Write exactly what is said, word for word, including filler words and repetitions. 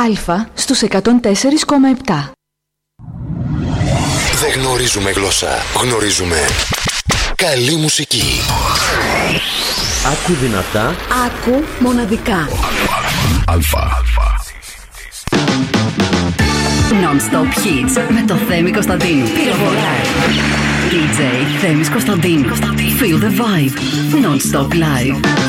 Α στους εκατόν τέσσερα κόμμα επτά. Δεν γνωρίζουμε γλώσσα, γνωρίζουμε καλή μουσική. Άκου δυνατά. Άκου μοναδικά. Αλφα. Non-stop hits με το Θέμη Κωνσταντίνου. Πυροβολάει. ντι τζέι Θέμης Κωνσταντίνου. Feel the vibe. Non-stop live.